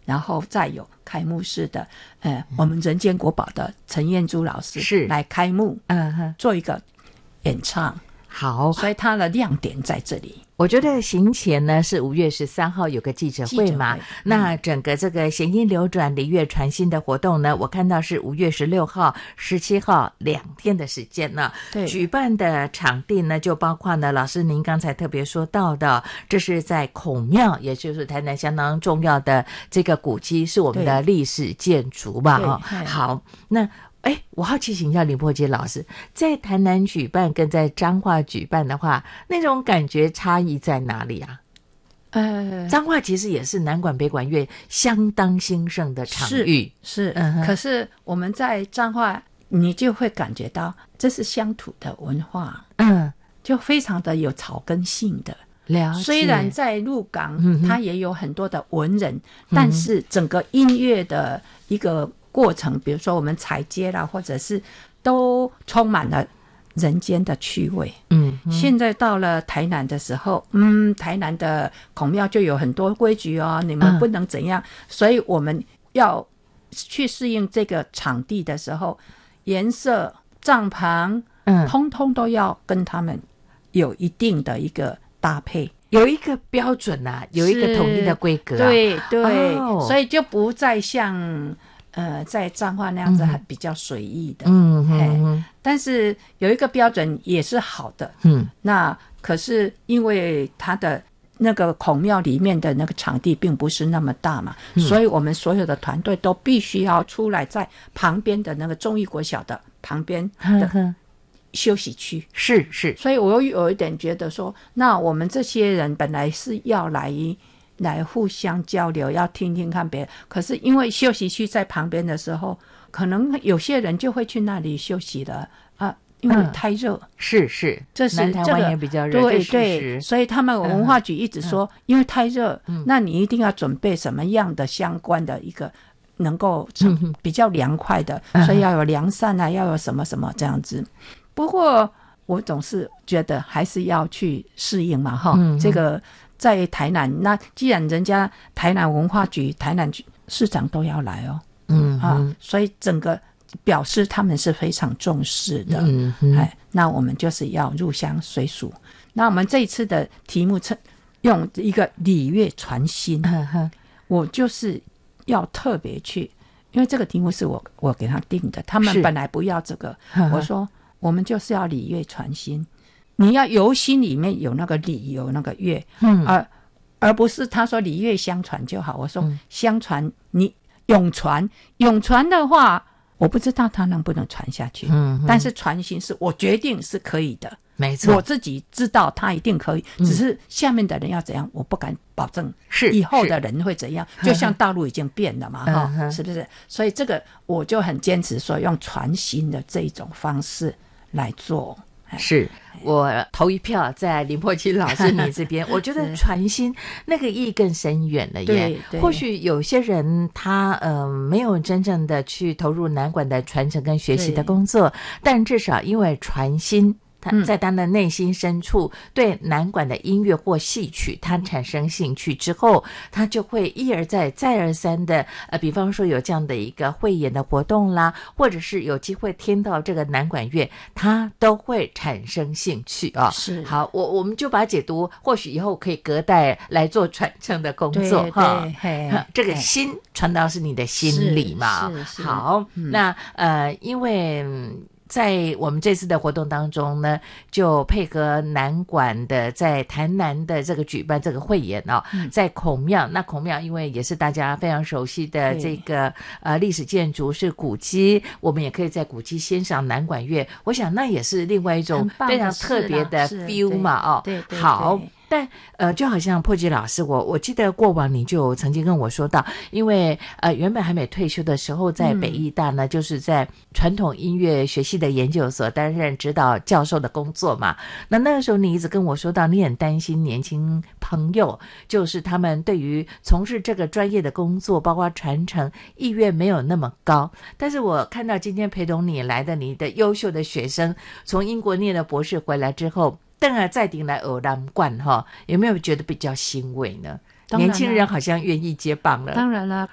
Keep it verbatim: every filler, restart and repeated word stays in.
然后再有开幕式的呃，我们人间国宝的陈燕珠老师是来开幕，嗯哼，做一个演唱。 好， 所以它的亮点在这里。 我觉得行前呢是五月十三号有个记者会嘛， 记者会、嗯、 那整个这个弦音流转礼乐传心的活动呢，我看到是五月十六号、十七号两天的时间呢。对，举办的场地呢就包括呢，老师您刚才特别说到的，这是在孔庙，也就是台南相当重要的这个古迹，是我们的历史建筑吧？哈，好，那。哎，我好奇请教林波杰老师，在台南举办跟在彰化举办的话，那种感觉差异在哪里啊？呃，彰化其实也是南管北管乐相当兴盛的场域， 是，是嗯、可是我们在彰化，你就会感觉到这是乡土的文化，嗯，就非常的有草根性的。 了解， 虽然在鹿港、嗯、它也有很多的文人、嗯，但是整个音乐的一个过程，比如说我们踩街啦，或者是都充满了人间的趣味。嗯，现在到了台南的时候，嗯，台南的孔庙就有很多规矩哦，你们不能怎样，嗯、所以我们要去适应这个场地的时候，颜色、帐篷，嗯，通通都要跟他们有一定的一个搭配。 有一个标准啊，有一个统一的规格、啊、 对对、哦，所以就不再像呃在彰化那样子还比较随意的，嗯嗯，但是有一个标准也是好的，嗯，那可是因为它的那个孔庙里面的那个场地并不是那么大嘛、嗯、所以我们所有的团队都必须要出来在旁边的那个忠义国小的旁边的、嗯休息区， 是是， 所以我有一点觉得说，那我们这些人本来是要来来互相交流，要听听看别人，可是因为休息区在旁边的时候，可能有些人就会去那里休息了啊，因为太热、嗯、 是是， 这是南台湾也比较热， 对对，所以他们文化局一直说、嗯、因为太热、嗯、那你一定要准备什么样的相关的一个能够比较凉快的、嗯、所以要有凉扇啊，要有什么什么这样子。不过我总是觉得还是要去适应嘛，哈、嗯，这个在台南，那既然人家台南文化局、台南市长都要来哦，嗯啊，所以整个表示他们是非常重视的，嗯哎，那我们就是要入乡随俗。那我们这一次的题目用一个礼乐传心，嗯、我就是要特别去，因为这个题目是我我给他定的，他们本来不要这个，我说。我们就是要礼乐传心，你要由心里面有那个礼，有那个乐，嗯，而而不是他说礼乐相传就好。我说、嗯、相传，你永传，永传的话，我不知道他能不能传下去，嗯，但是传心是我决定是可以的， 没错， 我自己知道他一定可以，只是下面的人要怎样，我不敢保证，是以后的人会怎样，就像大陆已经变了嘛，哈、嗯，是不是？所以这个我就很坚持说，用传心的这种方式来做。 是我投一票在林珀琪老师你这边我觉得传心那个意更深远了耶。或许有些人他呃没有真正的去投入南管的传承跟学习的工作，但至少因为传心他在他的内心深处对南管的音乐或戏曲他产生兴趣之后，他就会一而再再而三的呃，比方说有这样的一个汇演的活动啦，或者是有机会听到这个南管乐，他都会产生兴趣啊、哦。是，好，我我们就把解读或许以后可以隔代来做传承的工作哈。这个心传到是你的心里嘛。是是是好、嗯、那呃因为在我们这次的活动当中呢，就配合南管的在台南的这个举办这个汇演哦，嗯、在孔庙，那孔庙因为也是大家非常熟悉的这个呃历史建筑是古迹，我们也可以在古迹欣赏南管乐，我想那也是另外一种非常特别的 feel 嘛哦，对对对好。但呃，就好像珀吉老师，我我记得过往你就曾经跟我说到，因为呃原本还没退休的时候，在北艺大呢、嗯，就是在传统音乐学系的研究所担任指导教授的工作嘛。那那个时候你一直跟我说到，你很担心年轻朋友，就是他们对于从事这个专业的工作，包括传承意愿没有那么高。但是我看到今天陪同你来的你的优秀的学生，从英国念了博士回来之后，登而再顶来学南管哈，有没有觉得比较欣慰呢？年轻人好像愿意接棒了。 当然了，